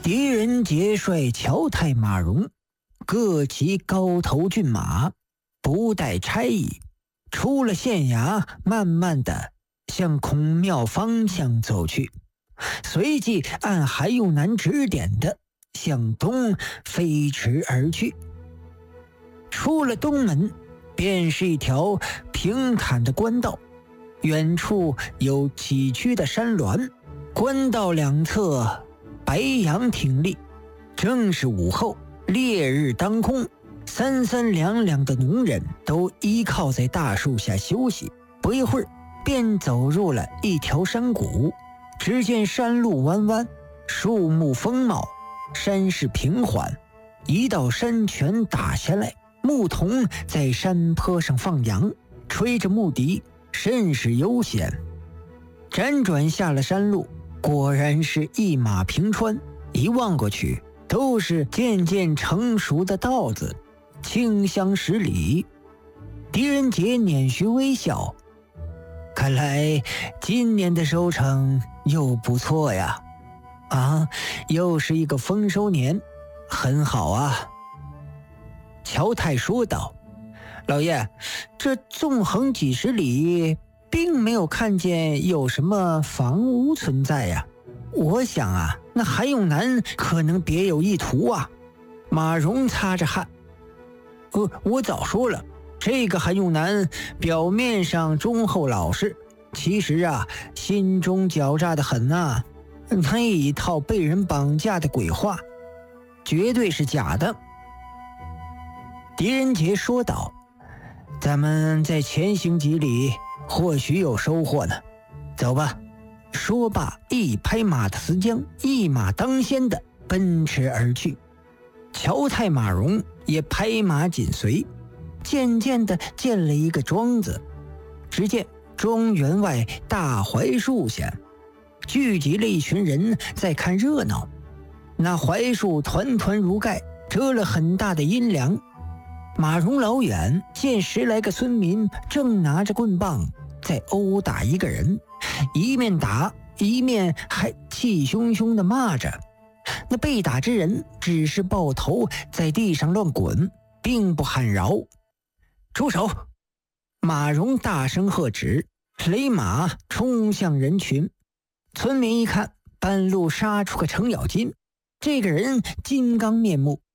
狄仁杰率乔太马戎各骑高头骏马，不带差役，出了县衙，慢慢的向孔庙方向走去，随即按韩永南指点的向东飞驰而去。出了东门，便是一条平坦的官道，远处有崎岖的山峦，官道两侧白杨挺立，正是午后，烈日当空，三三两两的农人都依靠在大树下休息。不一会儿，便走入了一条山谷。只见山路弯弯，树木丰茂，山势平缓，一道山泉打下来，牧童在山坡上放羊，吹着牧笛，甚是悠闲。辗转下了山路，果然是一马平川，一望过去都是渐渐成熟的稻子，清香十里。狄仁杰捻须微笑，看来今年的收成又不错呀。又是一个丰收年，很好啊。乔太说道：老爷，这纵横几十里，并没有看见有什么房屋存在呀。我想啊，那韩永南可能别有意图啊。马荣擦着汗：我早说了，这个韩永南表面上忠厚老实，其实啊，心中狡诈得很啊。那一套被人绑架的鬼话，绝对是假的。狄仁杰说道：咱们再前行几里，或许有收获呢。走吧。说罢，一拍马的丝缰，一马当先的奔驰而去。乔太马荣也拍马紧随，渐渐地见了一个庄子。只见庄园外大槐树下聚集了一群人在看热闹，那槐树团团如盖，遮了很大的阴凉。马荣老远见10来个村民正拿着棍棒在殴打一个人，一面打一面还气汹汹地骂着。那被打之人只是抱头在地上乱滚，并不喊饶。住手！马荣大声喝止，勒马冲向人群。村民一看，半路杀出个程咬金，这个人金刚面目，